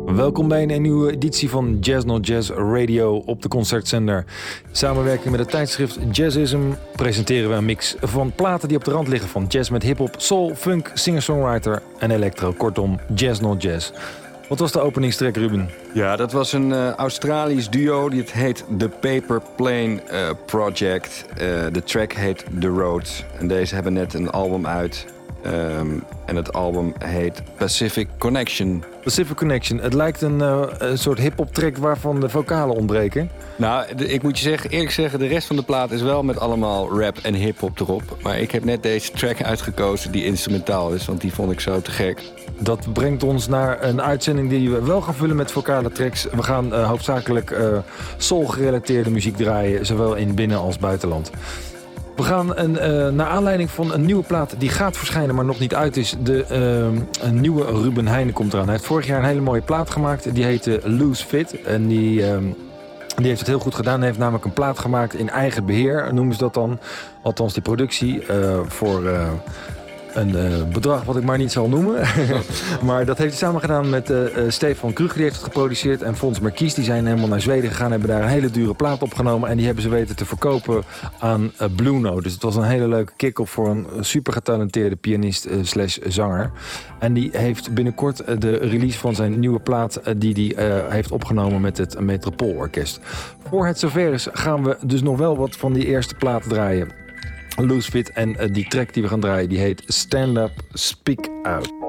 Welkom bij een nieuwe editie van Jazz Not Jazz Radio op de Concertzender. In samenwerking met het tijdschrift Jazzism presenteren we een mix van platen die op de rand liggen van jazz met hip-hop, soul, funk, singer-songwriter en electro. Kortom, Jazz Not Jazz. Wat was de openingstrack, Ruben? Ja, dat was een Australisch duo. Het heet The Paper Plane Project. De track heet The Road. En deze hebben net een album uit. En het album heet Pacific Connection. Pacific Connection. Het lijkt een soort hip-hop track waarvan de vocalen ontbreken. Nou, ik moet je eerlijk zeggen, de rest van de plaat is wel met allemaal rap en hip-hop erop. Maar ik heb net deze track uitgekozen die instrumentaal is, want die vond ik zo te gek. Dat brengt ons naar een uitzending die we wel gaan vullen met vocale tracks. We gaan hoofdzakelijk soul-gerelateerde muziek draaien, zowel in binnen- als buitenland. We gaan naar aanleiding van een nieuwe plaat die gaat verschijnen, maar nog niet uit is. Een nieuwe Ruben Heijnen komt eraan. Hij heeft vorig jaar een hele mooie plaat gemaakt. Die heette Loose Fit. En die heeft het heel goed gedaan. Hij heeft namelijk een plaat gemaakt in eigen beheer, noemen ze dat dan. Althans die productie voor een bedrag wat ik maar niet zal noemen. Maar dat heeft hij samen gedaan met Stefan Krug, die heeft het geproduceerd. En Fons Merkies, die zijn helemaal naar Zweden gegaan, hebben daar een hele dure plaat opgenomen. En die hebben ze weten te verkopen aan Blue Note. Dus het was een hele leuke kick-off voor een super getalenteerde pianist slash zanger. En die heeft binnenkort de release van zijn nieuwe plaat die hij heeft opgenomen met het Metropoolorkest. Voor het zover is gaan we dus nog wel wat van die eerste plaat draaien. Loose Fit en die track die we gaan draaien, die heet Stand Up, Speak Out.